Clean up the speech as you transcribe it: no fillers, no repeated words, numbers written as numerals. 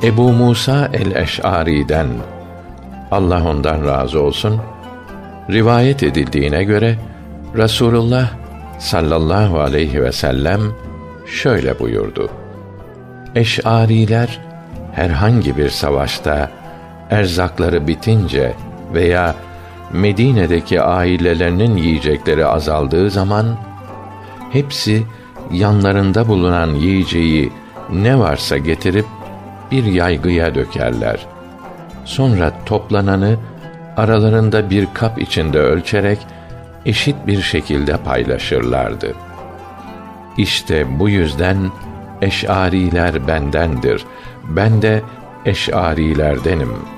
Ebu Musa el-Eş'ari'den, Allah ondan razı olsun, rivayet edildiğine göre Resulullah sallallahu aleyhi ve sellem şöyle buyurdu: Eş'ariler herhangi bir savaşta erzakları bitince veya Medine'deki ailelerinin yiyecekleri azaldığı zaman hepsi yanlarında bulunan yiyeceği ne varsa getirip bir yaygıya dökerler. Sonra toplananı aralarında bir kap içinde ölçerek eşit bir şekilde paylaşırlardı. İşte bu yüzden Eş'ariler bendendir, ben de Eş'arilerdenim.